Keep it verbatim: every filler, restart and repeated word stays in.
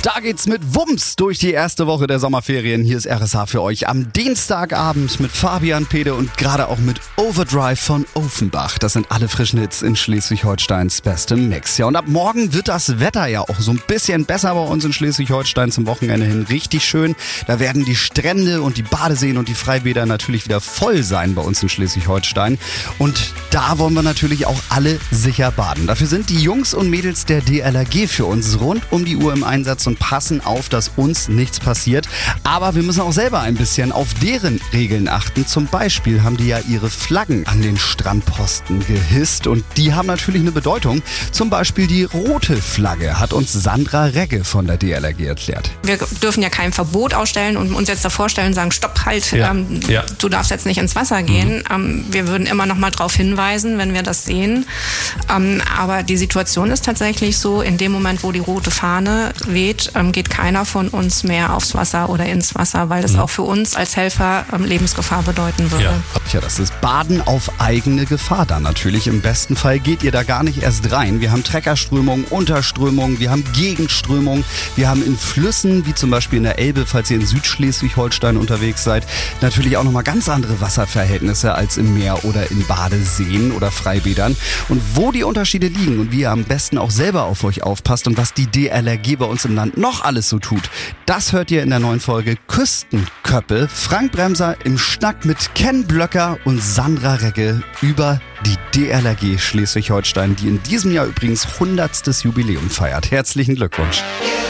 Da geht's mit Wumms durch die erste Woche der Sommerferien. Hier ist R S H für euch am Dienstagabend mit Fabian Pede und gerade auch mit Overdrive von Offenbach. Das sind alle frischen Hits in Schleswig-Holsteins bestem Mix. Ja, und ab morgen wird das Wetter ja auch so ein bisschen besser bei uns in Schleswig-Holstein zum Wochenende hin. Richtig schön. Da werden die Strände und die Badeseen und die Freibäder natürlich wieder voll sein bei uns in Schleswig-Holstein. Und da wollen wir natürlich auch alle sicher baden. Dafür sind die Jungs und Mädels der D L R G für uns rund um die Uhr im Einsatz und passen auf, dass uns nichts passiert. Aber wir müssen auch selber ein bisschen auf deren Regeln achten. Zum Beispiel haben die ja ihre Flaggen an den Strandposten gehisst und die haben natürlich eine Bedeutung. Zum Beispiel die rote Flagge hat uns Sandra Regge von der D L R G erklärt. Wir dürfen ja kein Verbot ausstellen und uns jetzt davor stellen und sagen, stopp, halt, Ja. Ähm, Ja. du darfst jetzt nicht ins Wasser gehen. Mhm. Ähm, wir würden immer noch mal darauf hinweisen, wenn wir das sehen. Ähm, aber die Situation ist tatsächlich so, in dem Moment, wo die rote Fahne weht, ähm, geht keiner von uns mehr aufs Wasser oder ins Wasser, weil das mhm. auch für uns als Helfer ähm, Lebensgefahr bedeuten würde. Ja. Tja, das ist Baden auf eigene Gefahr dann natürlich. Im besten Fall geht ihr da gar nicht erst rein. Wir haben Treckerströmungen, Unterströmungen, wir haben Gegenströmungen, wir haben in Flüssen, wie zum Beispiel in der Elbe, falls ihr in Südschleswig-Holstein unterwegs seid, natürlich auch nochmal ganz andere Wasserverhältnisse als im Meer oder in Badeseen oder Freibädern. Und wo die Unterschiede liegen und wie ihr am besten auch selber auf euch aufpasst und was die D L R G bei uns im Land noch alles so tut, das hört ihr in der neuen Folge Küstenköppe. Frank Bremser im Schnack mit Ken Blöcker und Sandra Regge über die D L R G Schleswig-Holstein, die in diesem Jahr übrigens hundertstes Jubiläum feiert. Herzlichen Glückwunsch.